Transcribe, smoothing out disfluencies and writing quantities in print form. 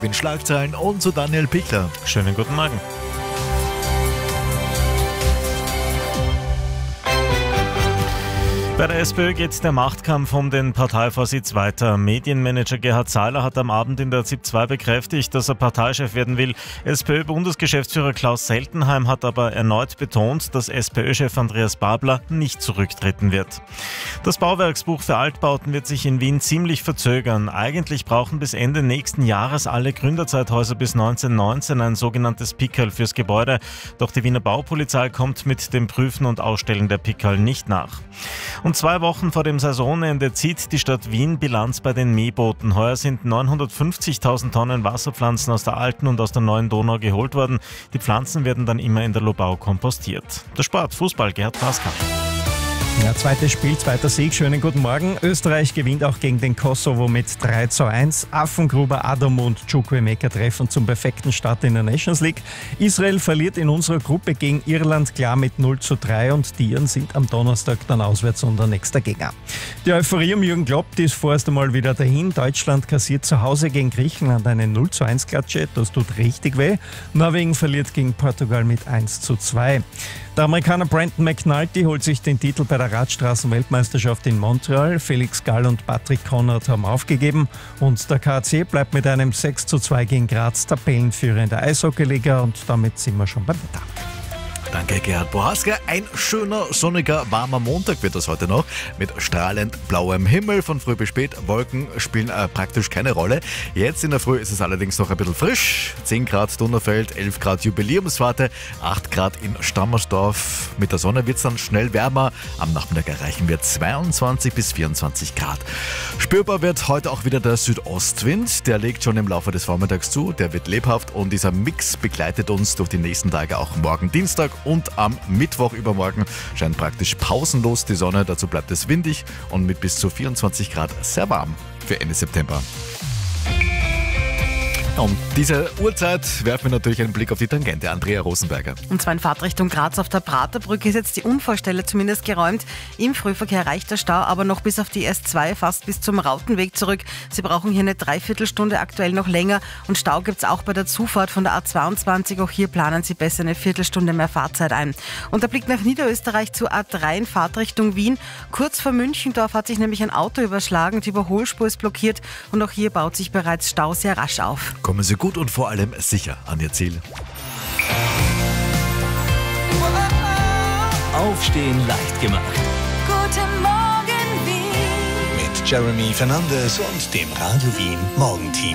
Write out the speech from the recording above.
Den Schlagzeilen und zu Daniel Pichler. Schönen guten Morgen. Bei der SPÖ geht der Machtkampf um den Parteivorsitz weiter. Medienmanager Gerhard Seiler hat am Abend in der ZIP 2 bekräftigt, dass er Parteichef werden will. SPÖ-Bundesgeschäftsführer Klaus Seltenheim hat aber erneut betont, dass SPÖ-Chef Andreas Babler nicht zurücktreten wird. Das Bauwerksbuch für Altbauten wird sich in Wien ziemlich verzögern. Eigentlich brauchen bis Ende nächsten Jahres alle Gründerzeithäuser bis 1919 ein sogenanntes Pickerl fürs Gebäude. Doch die Wiener Baupolizei kommt mit dem Prüfen und Ausstellen der Pickerl nicht nach. Und 2 Wochen vor dem Saisonende zieht die Stadt Wien Bilanz bei den Mähbooten. Heuer sind 950.000 Tonnen Wasserpflanzen aus der alten und aus der neuen Donau geholt worden. Die Pflanzen werden dann immer in der Lobau kompostiert. Der Sport, Fußball, Gerhard Pascal. Ja, zweites Spiel, zweiter Sieg. Schönen guten Morgen. Österreich gewinnt auch gegen den Kosovo mit 3:1. Affengruber, Adam und Chukwuemeka treffen zum perfekten Start in der Nations League. Israel verliert in unserer Gruppe gegen Irland klar mit 0:3 und die Iren sind am Donnerstag dann auswärts unser nächster Gegner. Die Euphorie um Jürgen Klopp, die ist vorerst einmal wieder dahin. Deutschland kassiert zu Hause gegen Griechenland eine 0:1-Klatsche. Das tut richtig weh. Norwegen verliert gegen Portugal mit 1:2. Der Amerikaner Brandon McNulty holt sich den Titel bei der Radstraßen-Weltmeisterschaft in Montreal. Felix Gall und Patrick Konrad haben aufgegeben und der KAC bleibt mit einem 6:2 gegen Graz Tabellenführer in der Eishockeyliga und damit sind wir schon beim Wetter. Danke, Gerhard Bohaska. Ein schöner, sonniger, warmer Montag wird das heute noch. Mit strahlend blauem Himmel von früh bis spät. Wolken spielen praktisch keine Rolle. Jetzt in der Früh ist es allerdings noch ein bisschen frisch. 10 Grad Donaufeld, 11 Grad Jubiläumswarte, 8 Grad in Stammersdorf. Mit der Sonne wird es dann schnell wärmer. Am Nachmittag erreichen wir 22 bis 24 Grad. Spürbar wird heute auch wieder der Südostwind. Der legt schon im Laufe des Vormittags zu. Der wird lebhaft und dieser Mix begleitet uns durch die nächsten Tage auch morgen Dienstag. Und am Mittwoch übermorgen scheint praktisch pausenlos die Sonne. Dazu bleibt es windig und mit bis zu 24 Grad sehr warm für Ende September. Um diese Uhrzeit werfen wir natürlich einen Blick auf die Tangente. Andrea Rosenberger. Und zwar in Fahrtrichtung Graz auf der Praterbrücke ist jetzt die Unfallstelle zumindest geräumt. Im Frühverkehr reicht der Stau aber noch bis auf die S2, fast bis zum Rautenweg zurück. Sie brauchen hier eine Dreiviertelstunde, aktuell noch länger. Und Stau gibt es auch bei der Zufahrt von der A22. Auch hier planen Sie besser eine Viertelstunde mehr Fahrzeit ein. Und der Blick nach Niederösterreich zur A3 in Fahrtrichtung Wien. Kurz vor Münchendorf hat sich nämlich ein Auto überschlagen. Die Überholspur ist blockiert und auch hier baut sich bereits Stau sehr rasch auf. Kommen Sie gut und vor allem sicher an Ihr Ziel. Aufstehen leicht gemacht. Guten Morgen, Wien. Mit Jeremy Fernandes und dem Radio Wien Morgenteam.